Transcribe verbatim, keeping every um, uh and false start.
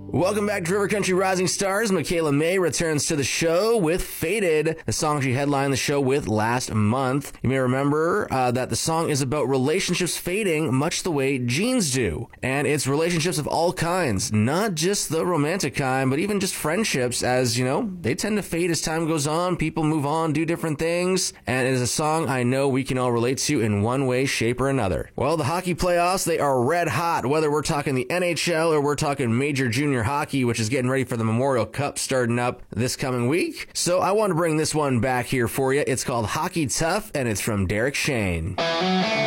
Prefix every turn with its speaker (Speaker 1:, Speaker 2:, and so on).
Speaker 1: Welcome back to River Country Rising Stars. Michaela May returns to the show with Faded, the song she headlined the show with last month. You may remember uh, that the song is about relationships fading much the way jeans do. And it's relationships of all kinds, not just the romantic kind, but even just friendships, as, you know, they tend to fade as time goes on. People move on, do different things. And it is a song I know we can all relate to in one way, shape, or another. Well, the hockey playoffs, they are red hot, whether we're talking the N H L or we're talking major junior hockey, which is getting ready for the Memorial Cup starting up this coming week. So I want to bring this one back here for you. It's called Hockey Tough, and it's from Derek Shane.